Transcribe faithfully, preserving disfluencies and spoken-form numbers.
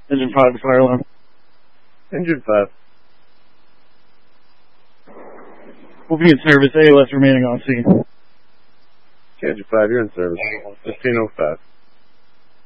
Engine five to fire alarm. Engine five. We'll be in service. A L S remaining on scene. Engine five, you're in service. fifteen oh five.